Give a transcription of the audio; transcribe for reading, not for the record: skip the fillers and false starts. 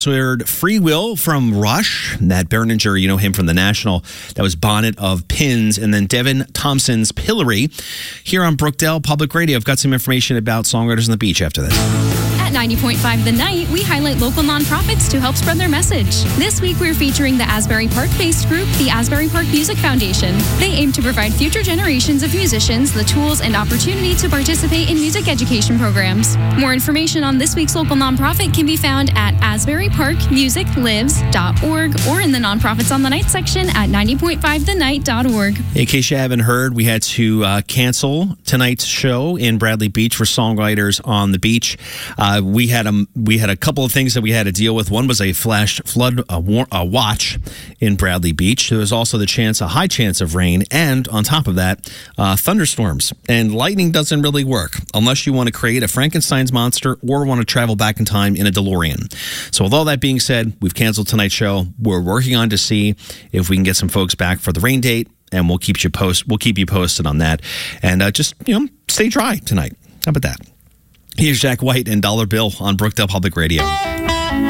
So we heard Free Will from Rush. That Berninger, you know him from The National. That was Bonnet of Pins. And then Devin Thompson's Pillory. Here on Brookdale Public Radio, I've got some information about Songwriters on the Beach after this. At 90.5 The Night, we highlight local nonprofits to help spread their message. This week, we're featuring the Asbury Park-based group, the Asbury Park Music Foundation. They aim to provide future generations of musicians the tools and opportunity to participate in music education programs. More information on this week's local nonprofit can be found at asburyparkmusiclives.org or in the Nonprofits on the Night section at 90.5thenight.org. In case you haven't heard, we had to cancel tonight's show in Bradley Beach for Songwriters on the Beach. We had a couple of things that we had to deal with. One was a flash flood watch in Bradley Beach. There was also a high chance of rain, and on top of that, thunderstorms. And lightning doesn't really work unless you want to create a Frankenstein's monster or want to travel back in time in a DeLorean. So with all that being said, we've canceled tonight's show. We're working on to see if we can get some folks back for the rain date, and we'll keep you posted on that. And just stay dry tonight. How about that? Here's Jack White and Dollar Bill on Brookdale Public Radio.